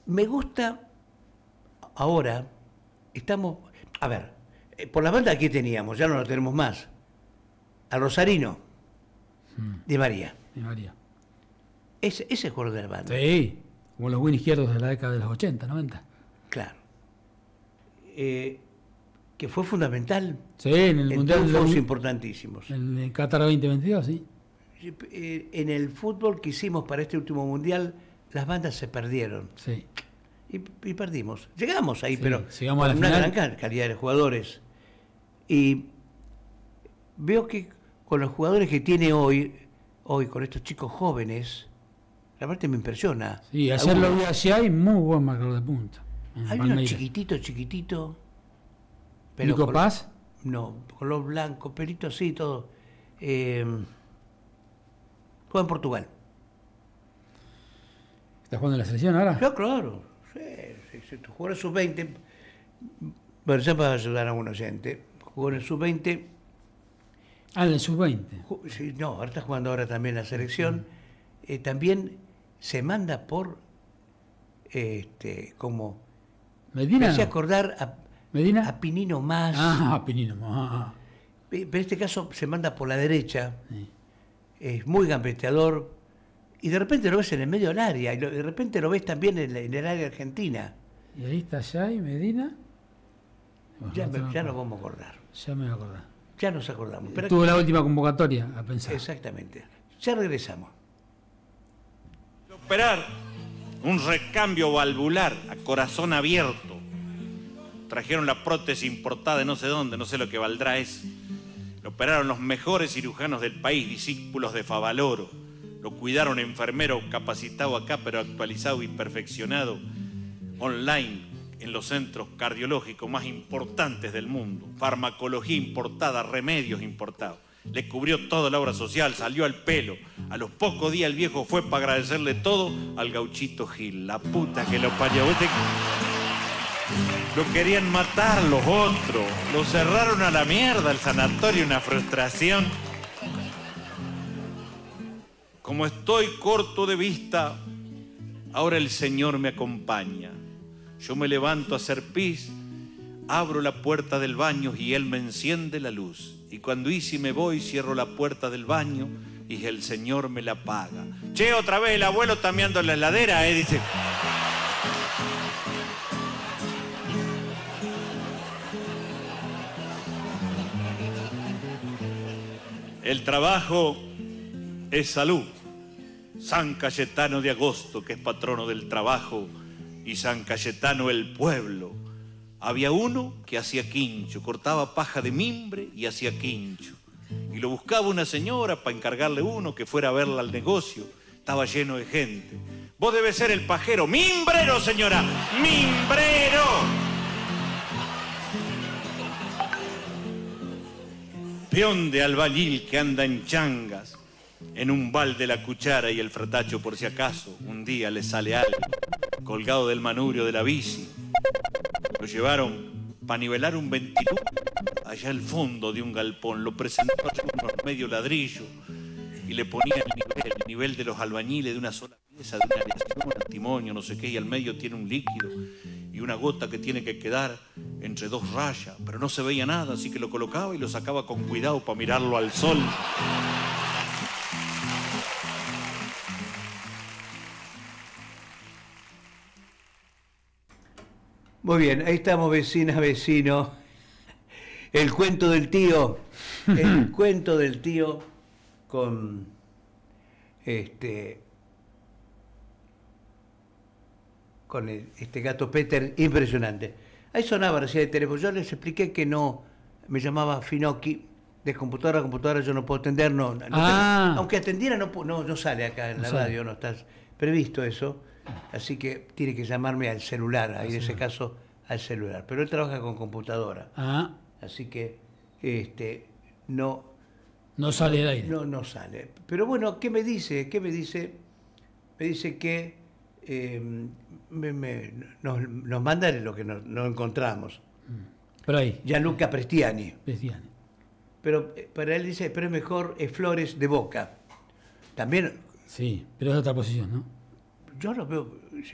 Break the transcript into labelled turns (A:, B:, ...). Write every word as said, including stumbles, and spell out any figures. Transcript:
A: me gusta, ahora, estamos, a ver, eh, por la banda que teníamos, ya no lo tenemos más, a Rosarino, hmm. de María.
B: De María.
A: Ese, ese jugador de la banda.
B: Sí, como los win izquierdos de la década de los ochenta, noventa.
A: Claro. Eh, que fue fundamental.
B: Sí, en el
A: en
B: Mundial.
A: Triunfos de importantísimos.
B: En el Qatar veinte veintidós, sí.
A: En el fútbol que hicimos para este último mundial, las bandas se perdieron.
B: Sí.
A: Y, y perdimos. Llegamos ahí, sí, pero
B: con a la
A: una
B: final.
A: gran calidad de jugadores. Y veo que con los jugadores que tiene hoy, hoy con estos chicos jóvenes, la parte me impresiona.
B: Sí, ayer lo vi allá y muy buen marcador de punta.
A: Hay uno chiquitito, chiquitito.
B: Pero ¿Nico Paz?
A: No, color blanco, pelito así, todo. Eh, juega en Portugal.
B: ¿Estás jugando en la selección ahora?
A: Yo, claro. Sí, sí, sí. Jugó en el sub veinte. Bueno, ya para ayudar a un oyente. Jugó en el sub veinte.
B: Ah, en el sub veinte.
A: Sí, no, ahora está jugando ahora también la selección. Eh, también se manda por este como
B: Medina.
A: Me hacía acordar a,
B: Medina.
A: a Pinino Más.
B: Ah, a Pinino Más.
A: Pero en este caso se manda por la derecha. Sí. Es muy gambeteador. Y de repente lo ves en el medio del área. Y lo, de repente lo ves también en, en el área argentina.
B: Y ahí está Yay, Medina.
A: Bueno, ya no, me, ya nos vamos a acordar.
B: Ya me voy a acordar.
A: Ya nos acordamos.
B: Pero Tuvo que... la última convocatoria a pensar.
A: Exactamente. Ya regresamos.
C: Operar un recambio valvular a corazón abierto. Trajeron la prótesis importada de no sé dónde, no sé lo que valdrá eso. Lo operaron los mejores cirujanos del país, discípulos de Favaloro. Lo cuidaron enfermero capacitado acá, pero actualizado y perfeccionado online en los centros cardiológicos más importantes del mundo. Farmacología importada, remedios importados. Le cubrió toda la obra social, salió al pelo. A los pocos días el viejo fue para agradecerle todo al gauchito Gil. La puta que lo parió. Lo querían matar los otros. Lo cerraron a la mierda el sanatorio, una frustración. Como estoy corto de vista, ahora el Señor me acompaña. Yo me levanto a hacer pis, abro la puerta del baño y Él me enciende la luz. Y cuando hice me voy, cierro la puerta del baño y el Señor me la apaga. Che, otra vez el abuelo está meando en la heladera, eh, dice. El trabajo es salud. San Cayetano de Agosto, que es patrono del trabajo, y San Cayetano el pueblo. Había uno que hacía quincho, cortaba paja de mimbre y hacía quincho. Y lo buscaba una señora para encargarle uno que fuera a verla al negocio. Estaba lleno de gente. Vos debes ser el pajero. ¡Mimbrero, señora! ¡Mimbrero! Peón de albañil que anda en changas, en un balde la cuchara y el fratacho por si acaso un día le sale algo, colgado del manubrio de la bici. Lo llevaron para nivelar un ventilú allá al fondo de un galpón, lo presentó a unos medio ladrillo y le ponía el nivel, el nivel de los albañiles de una sola pieza, de una aleación, antimonio, no sé qué, y al medio tiene un líquido y una gota que tiene que quedar entre dos rayas, pero no se veía nada, así que lo colocaba y lo sacaba con cuidado para mirarlo al sol.
A: Muy bien, ahí estamos, vecina, vecino. El cuento del tío, el cuento del tío con este con el, este gato Peter, impresionante. Ahí sonaba recién el teléfono. Yo les expliqué que no, me llamaba Finocchi, de computadora a computadora yo no puedo atender, no, no
B: ah.
A: tengo, aunque atendiera no, no, no sale acá en la no radio, no está previsto eso. Así que tiene que llamarme al celular, ahí en ese caso al celular. Pero él trabaja con computadora.
B: Ah.
A: Así que este no
B: no sale el aire.
A: No, no sale. Pero bueno, ¿qué me dice? ¿Qué me dice? Me dice que eh, me, me, nos, nos manda lo que nos, nos encontramos.
B: Pero ahí.
A: Gianluca Prestiani.
B: Prestiani.
A: Pero para él dice, pero es mejor es Flores de Boca. También.
B: Sí, pero es otra posición, ¿no?
A: Yo lo veo,